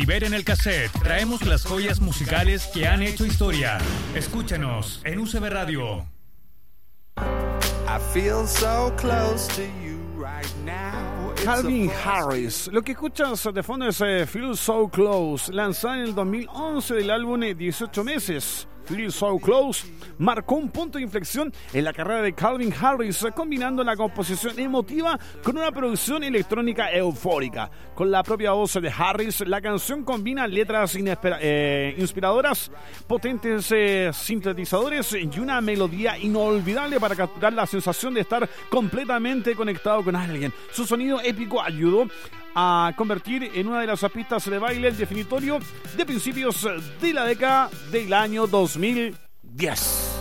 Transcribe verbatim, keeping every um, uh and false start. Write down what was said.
Liberen el cassette. Traemos las joyas musicales que han hecho historia. Escúchanos en U C B Radio. I feel so close to you right now. Calvin Harris. Lo que escuchas de fondo es eh, Feel So Close, lanzada en el dos mil once del álbum dieciocho meses. Feel So Close marcó un punto de inflexión en la carrera de Calvin Harris, combinando la composición emotiva con una producción electrónica eufórica. Con la propia voz de Harris, la canción combina letras inespera- eh, inspiradoras, potentes eh, sintetizadores y una melodía inolvidable para capturar la sensación de estar completamente conectado con alguien. Su sonido épico ayudó a convertir en una de las pistas de baile definitorio de principios de la década del año dos mil diez.